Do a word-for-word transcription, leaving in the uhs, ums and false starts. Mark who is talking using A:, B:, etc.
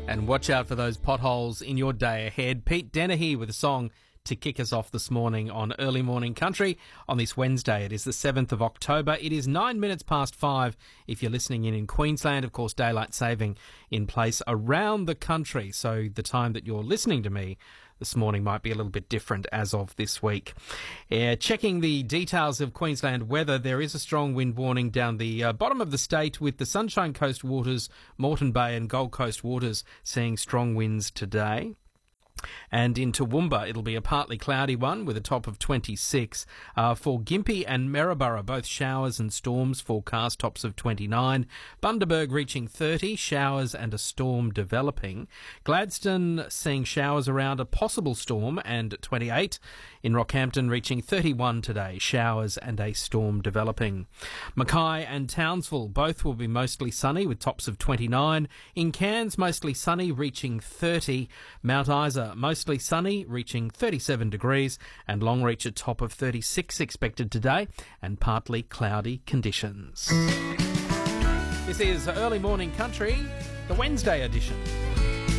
A: And watch out for those potholes in your day ahead. Pete Dennehy with a song to kick us off this morning on Early Morning Country on this Wednesday. It is the seventh of October. It is nine minutes past five if you're listening in in Queensland. Of course, daylight saving in place around the country, so the time that you're listening to me this morning might be a little bit different as of this week. Uh, checking the details of Queensland weather, there is a strong wind warning down the uh, bottom of the state, with the Sunshine Coast waters, Moreton Bay and Gold Coast waters seeing strong winds today. And in Toowoomba, it'll be a partly cloudy one with a top of twenty-six. Uh, for Gympie and Maryborough, both showers and storms forecast, tops of twenty-nine. Bundaberg reaching thirty, showers and a storm developing. Gladstone seeing showers around, a possible storm, and twenty-eight. In Rockhampton reaching thirty-one today, showers and a storm developing. Mackay and Townsville both will be mostly sunny with tops of twenty-nine. In Cairns, mostly sunny, reaching thirty. Mount Isa, mostly sunny, reaching thirty-seven degrees, and Longreach a top of thirty-six expected today, and partly cloudy conditions. This is Early Morning Country, the Wednesday edition.